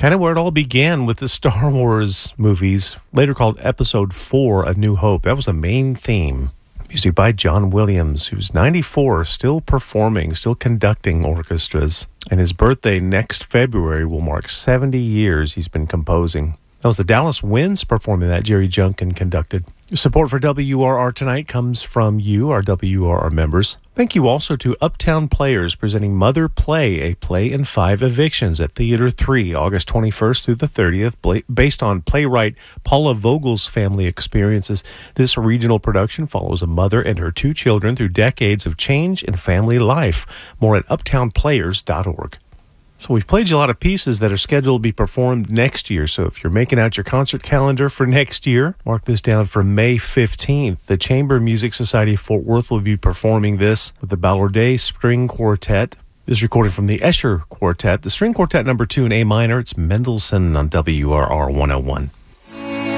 Kind of where it all began with the Star Wars movies, later called Episode 4, A New Hope. That was the main theme. Music by John Williams, who's 94, still performing, still conducting orchestras. And his birthday next February will mark 70 years he's been composing. That was the Dallas Winds performing that Jerry Junkin conducted. Support for WRR tonight comes from you, our WRR members. Thank you also to Uptown Players presenting Mother Play, a play in 5 evictions at Theater 3, August 21st through the 30th, based on playwright Paula Vogel's family experiences. This regional production follows a mother and her 2 children through decades of change in family life. More at uptownplayers.org. So we've played you a lot of pieces that are scheduled to be performed next year. So if you're making out your concert calendar for next year, mark this down for May 15th. The Chamber Music Society of Fort Worth will be performing this with the Ballardet String Quartet. This is recorded from the Escher Quartet, the String Quartet number 2 in A minor. It's Mendelssohn on WRR 101.